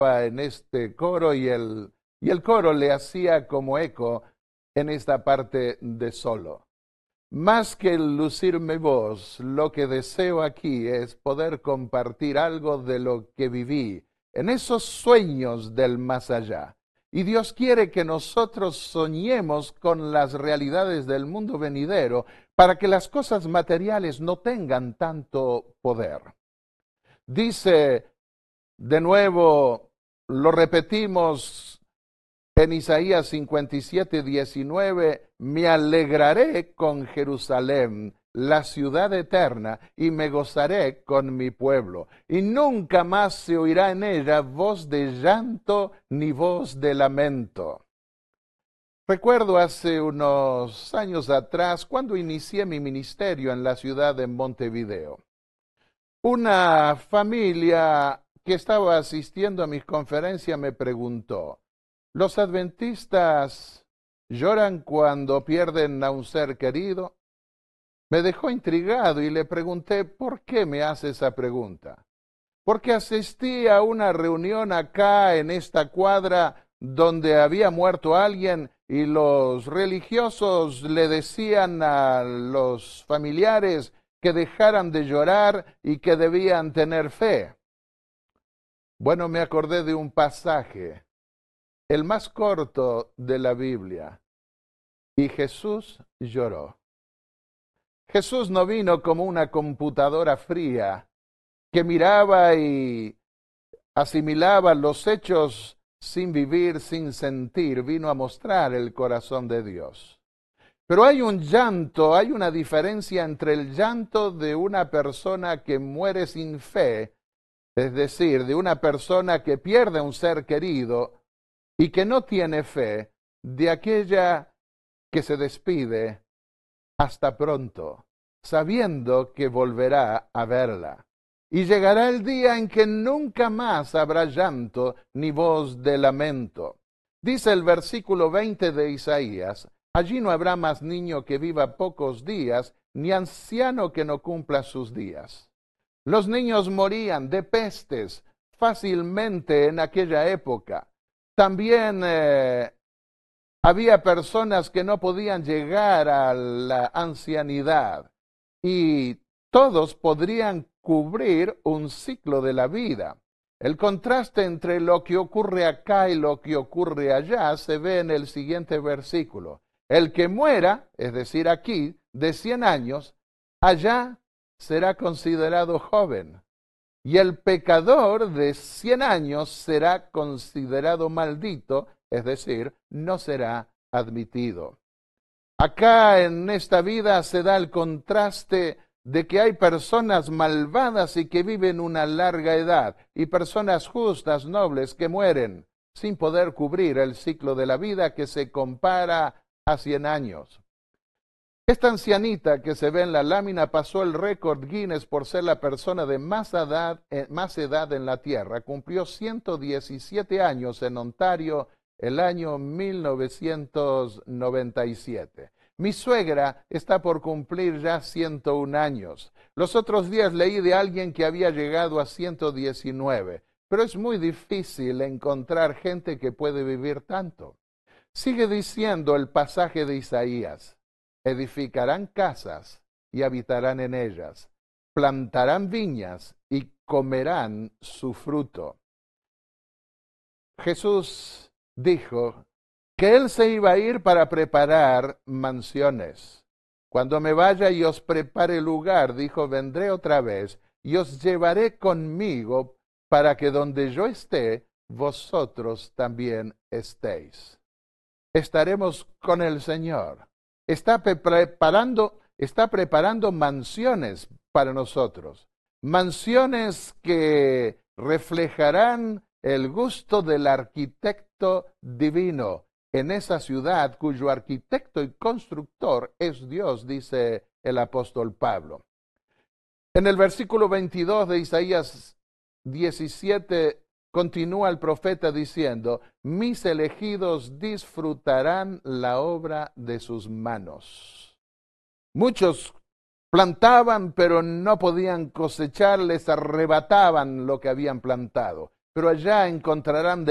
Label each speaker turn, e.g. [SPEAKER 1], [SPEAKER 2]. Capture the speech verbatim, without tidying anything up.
[SPEAKER 1] en este coro y el, y el coro le hacía como eco en esta parte de solo. Más que lucir mi voz, lo que deseo aquí es poder compartir algo de lo que viví en esos sueños del más allá. Y Dios quiere que nosotros soñemos con las realidades del mundo venidero para que las cosas materiales no tengan tanto poder. Dice de nuevo, lo repetimos en Isaías cincuenta y siete, diecinueve, me alegraré con Jerusalén, la ciudad eterna, y me gozaré con mi pueblo. Y nunca más se oirá en ella voz de llanto ni voz de lamento. Recuerdo hace unos años atrás, cuando inicié mi ministerio en la ciudad de Montevideo, una familia que estaba asistiendo a mis conferencias me preguntó, ¿los adventistas lloran cuando pierden a un ser querido? Me dejó intrigado y le pregunté, ¿por qué me hace esa pregunta? Porque asistí a una reunión acá en esta cuadra donde había muerto alguien y los religiosos le decían a los familiares que dejaran de llorar y que debían tener fe. Bueno, me acordé de un pasaje, el más corto de la Biblia, y Jesús lloró. Jesús no vino como una computadora fría que miraba y asimilaba los hechos sin vivir, sin sentir, vino a mostrar el corazón de Dios. Pero hay un llanto, hay una diferencia entre el llanto de una persona que muere sin fe, es decir, de una persona que pierde un ser querido y que no tiene fe, de aquella que se despide hasta pronto, sabiendo que volverá a verla. Y llegará el día en que nunca más habrá llanto ni voz de lamento. Dice el versículo veinte de Isaías, allí no habrá más niño que viva pocos días, ni anciano que no cumpla sus días. Los niños morían de pestes fácilmente en aquella época. También eh, había personas que no podían llegar a la ancianidad y todos podrían cubrir un ciclo de la vida. El contraste entre lo que ocurre acá y lo que ocurre allá se ve en el siguiente versículo. El que muera, es decir, aquí, de cien años, allá será considerado joven. Y el pecador de cien años será considerado maldito, es decir, no será admitido. Acá en esta vida se da el contraste de que hay personas malvadas y que viven una larga edad, y personas justas, nobles, que mueren sin poder cubrir el ciclo de la vida que se compara a cien años. Esta ancianita que se ve en la lámina pasó el récord Guinness por ser la persona de más edad, eh, más edad en la Tierra. Cumplió ciento diecisiete años en Ontario el año mil novecientos noventa y siete. Mi suegra está por cumplir ya ciento un años. Los otros días leí de alguien que había llegado a ciento diecinueve, pero es muy difícil encontrar gente que puede vivir tanto. Sigue diciendo el pasaje de Isaías. Edificarán casas y habitarán en ellas, plantarán viñas y comerán su fruto. Jesús dijo que Él se iba a ir para preparar mansiones. Cuando me vaya y os prepare lugar, dijo, vendré otra vez y os llevaré conmigo para que donde yo esté, vosotros también estéis. Estaremos con el Señor. Está preparando, está preparando mansiones para nosotros, mansiones que reflejarán el gusto del arquitecto divino en esa ciudad cuyo arquitecto y constructor es Dios, dice el apóstol Pablo. En el versículo veintidós de Isaías diecisiete continúa el profeta diciendo, mis elegidos disfrutarán la obra de sus manos. Muchos plantaban, pero no podían cosechar, les arrebataban lo que habían plantado. pero allá encontrarán